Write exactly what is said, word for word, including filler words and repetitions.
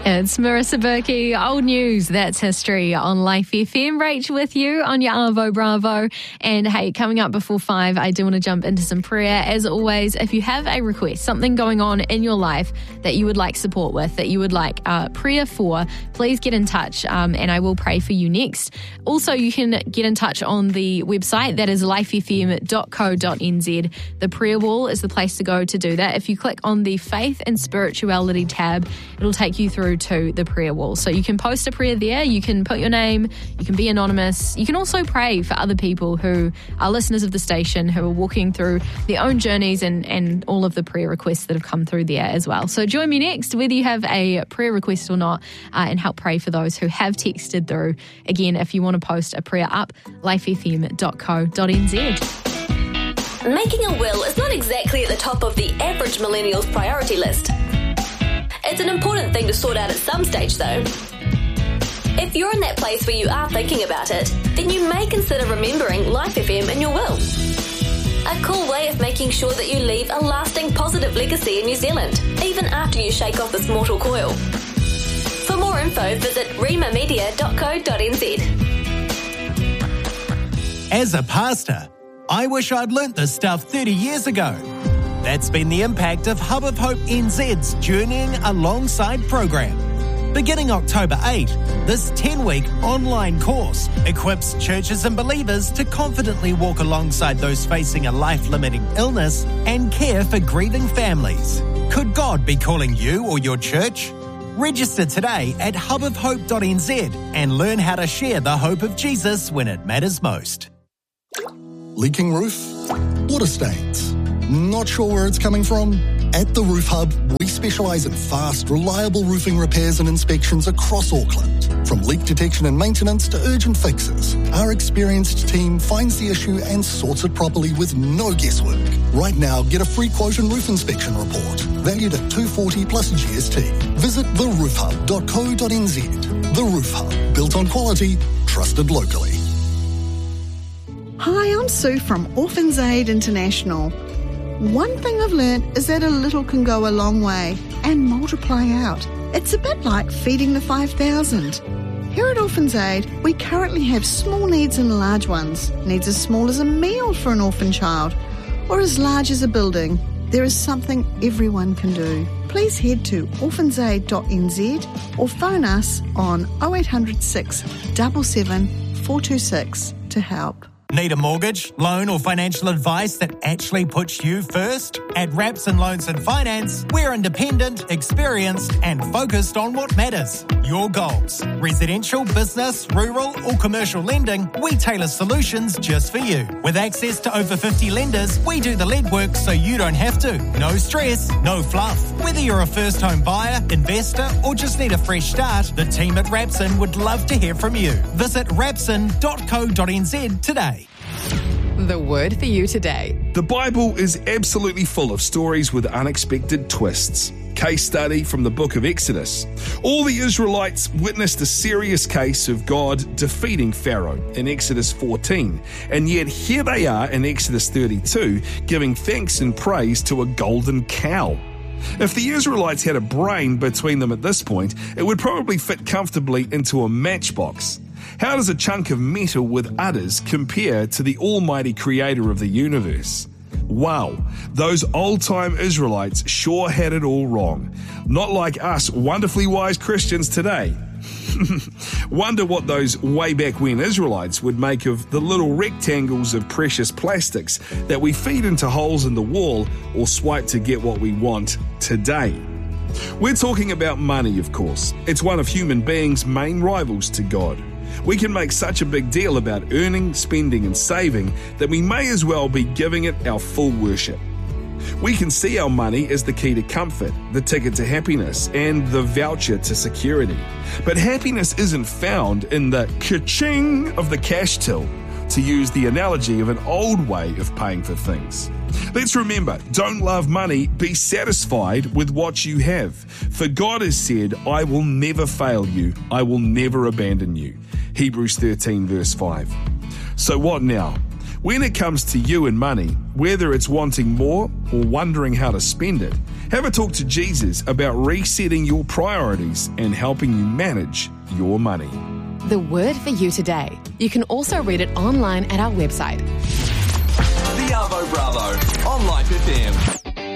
It's Marissa Berkey, Old News, That's History on Life F M. Rach with you on your Arvo Bravo. And hey, coming up before five, I do want to jump into some prayer. As always, if you have a request, something going on in your life that you would like support with, that you would like uh, prayer for, please get in touch um, and I will pray for you next. Also, you can get in touch on the website, that is life f m dot co dot n z. The prayer wall is the place to go to do that. If you click on the Faith and Spirituality tab, it'll take you through to the prayer wall. So you can post a prayer there, you can put your name, you can be anonymous. You can also pray for other people who are listeners of the station, who are walking through their own journeys and, and all of the prayer requests that have come through there as well. So join me next, whether you have a prayer request or not, uh, and help pray for those who have texted through. Again, if you want to post a prayer up, life f m dot co dot n z. Making a will is not exactly at the top of the average millennial's priority list. It's an important thing to sort out at some stage, though. If you're in that place where you are thinking about it, then you may consider remembering Life F M in your will. A cool way of making sure that you leave a lasting positive legacy in New Zealand, even after you shake off this mortal coil. For more info, visit rima media dot co dot n z. As a pastor, I wish I'd learnt this stuff thirty years ago. That's been the impact of Hub of Hope N Z's Journeying Alongside program. Beginning October eighth, this ten-week online course equips churches and believers to confidently walk alongside those facing a life-limiting illness and care for grieving families. Could God be calling you or your church? Register today at hub of hope dot n z and learn how to share the hope of Jesus when it matters most. Leaking roof? Water stains? Not sure where it's coming from? At the Roof Hub, we specialise in fast, reliable roofing repairs and inspections across Auckland. From leak detection and maintenance to urgent fixes, our experienced team finds the issue and sorts it properly with no guesswork. Right now, get a free quote and roof inspection report, valued at two hundred forty dollars plus G S T. Visit the roof hub dot co dot n z. The Roof Hub, built on quality, trusted locally. Hi, I'm Sue from Orphans Aid International. One thing I've learnt is that a little can go a long way and multiply out. It's a bit like feeding the five thousand. Here at Orphans Aid, we currently have small needs and large ones. Needs as small as a meal for an orphan child, or as large as a building. There is something everyone can do. Please head to orphans aid dot n z or phone us on oh eight hundred six, seven seven, four two six to help. Need a mortgage, loan or financial advice that actually puts you first? At Rapson Loans and Finance, we're independent, experienced and focused on what matters. Your goals. Residential, business, rural or commercial lending, we tailor solutions just for you. With access to over fifty lenders, we do the lead work so you don't have to. No stress, no fluff. Whether you're a first home buyer, investor or just need a fresh start, the team at Rapson would love to hear from you. Visit rapson dot co dot n z today. The word for you today. The Bible is absolutely full of stories with unexpected twists. Case study from the book of Exodus. All the Israelites witnessed a serious case of God defeating Pharaoh in Exodus fourteen, and yet here they are in Exodus thirty-two giving thanks and praise to a golden cow. If the Israelites had a brain between them at this point, it would probably fit comfortably into a matchbox. How does a chunk of metal with udders compare to the almighty creator of the universe? Wow, those old-time Israelites sure had it all wrong. Not like us wonderfully wise Christians today. Wonder what those way back when Israelites would make of the little rectangles of precious plastics that we feed into holes in the wall or swipe to get what we want today. We're talking about money, of course. It's one of human beings' main rivals to God. We can make such a big deal about earning, spending and saving that we may as well be giving it our full worship. We can see our money as the key to comfort, the ticket to happiness, and the voucher to security. But happiness isn't found in the ka-ching of the cash till, to use the analogy of an old way of paying for things. Let's remember, don't love money, be satisfied with what you have. For God has said, I will never fail you, I will never abandon you. Hebrews thirteen verse five. So what now? When it comes to you and money, whether it's wanting more or wondering how to spend it, have a talk to Jesus about resetting your priorities and helping you manage your money. The Word for You Today. You can also read it online at our website. The Arvo Bravo on Life F M.